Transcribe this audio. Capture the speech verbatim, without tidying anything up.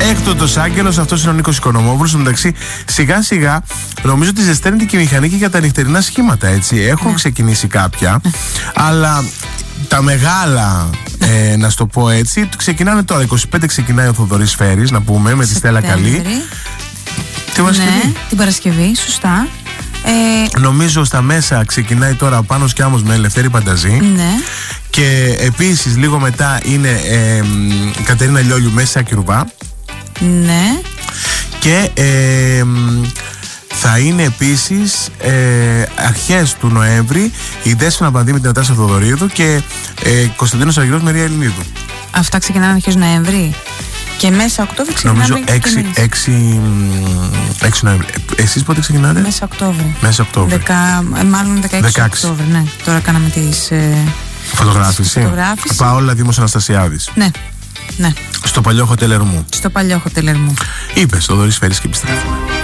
Έκτοτος άγγελος, αυτός είναι ο Νίκος Οικονομόπουλος. Εντάξει, σιγά σιγά νομίζω ότι ζεσταίνεται και η μηχανή και για τα νυχτερινά σχήματα, έτσι. Έχουν ναι. ξεκινήσει κάποια, αλλά τα μεγάλα, ε, να σου το πω έτσι, ξεκινάνε τώρα. είκοσι πέντε ξεκινάει ο Θοδωρής Φέρης, να πούμε, με τη Στέλλα Καλή. Την Παρασκευή. Ναι, την Παρασκευή, σωστά. Ε... Νομίζω στα μέσα ξεκινάει τώρα Πάνος Κιάμος με Ελευθέρη Πανταζή. Ναι. Και επίσης λίγο μετά είναι ε, η Κατερίνα Λιόλιου με Σάκη Ρουβά. Ναι. Και ε, θα είναι επίσης ε, αρχές του Νοέμβρη η Δέσποινα Παντή με την Νατάσα Θοδωρίδου και ε, Κωνσταντίνος Αργυρός με Ρία Ελληνίδου. Αυτά ξεκινάνε αρχές Νοέμβρη. Και μέσα Οκτώβρη ξεκινάμε. Νομίζω έξι Νοέμβρη. Εσείς πότε ξεκινάτε? Μέσα Οκτώβρη. Μέσα Οκτώβρη. Δεκα, μάλλον δεκαέξι Οκτώβρη, ναι. Τώρα κάναμε τις ε, φωτογράφηση. φωτογράφηση. Παόλα Δήμος Αναστασιάδης. Ναι, ναι. Στο παλιό Hotel Ερμού. Στο παλιό Hotel Ερμού. Είπες, ο Θοδωρής Φέρης και επιστρέφουμε.